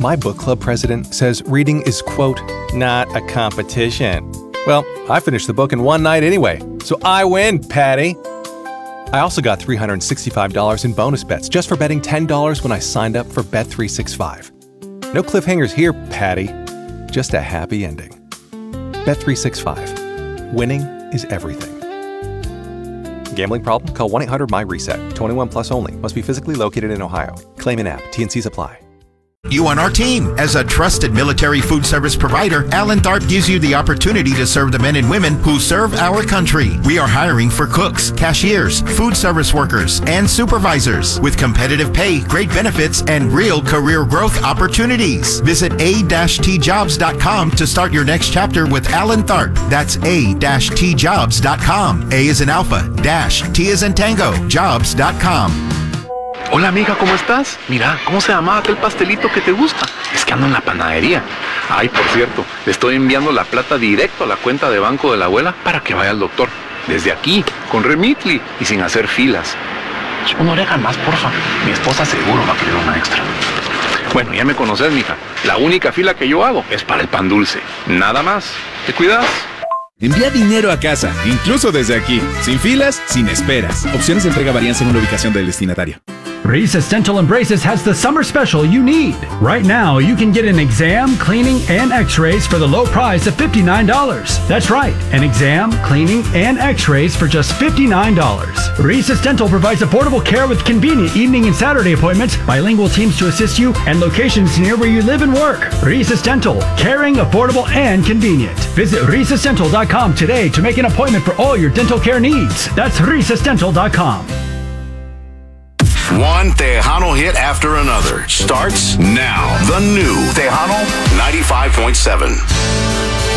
My book club president says reading is, quote, not a competition. Well, I finished the book in one night anyway, so I win, Patty. I also got $365 in bonus bets just for betting $10 when I signed up for Bet365. No cliffhangers here, Patty. Just a happy ending. Bet365. Winning is everything. Gambling problem? Call 1-800-MY-RESET. 21 plus only. Must be physically located in Ohio. Claim in app. T&Cs apply. You on our team. As a trusted military food service provider, Alan Tharp gives you the opportunity to serve the men and women who serve our country. We are hiring for cooks, cashiers, food service workers, and supervisors with competitive pay, great benefits, and real career growth opportunities. Visit a-tjobs.com to start your next chapter with Alan Tharp. That's a-tjobs.com. A is in alpha, dash, T is in tango, jobs.com. Hola amiga, ¿cómo estás? Mira, ¿cómo se llamaba aquel pastelito que te gusta? Es que ando en la panadería. Ay, por cierto, le estoy enviando la plata directo a la cuenta de banco de la abuela para que vaya al doctor. Desde aquí, con Remitly y sin hacer filas. Una oreja más, porfa. Mi esposa seguro va a querer una extra. Bueno, ya me conoces, mija. La única fila que yo hago es para el pan dulce. Nada más. ¿Te cuidas? Envía dinero a casa, incluso desde aquí. Sin filas, sin esperas. Opciones de entrega varían según la ubicación del destinatario. Reese's Dental and Braces has the summer special you need. Right now, you can get an exam, cleaning, and x-rays for the low price of $59. That's right, an exam, cleaning, and x-rays for just $59. Reese's Dental provides affordable care with convenient evening and Saturday appointments, bilingual teams to assist you, and locations near where you live and work. Reese's Dental, caring, affordable, and convenient. Visit ReesesDental.com today to make an appointment for all your dental care needs. That's ReesesDental.com. One Tejano hit after another starts now. The new Tejano 95.7.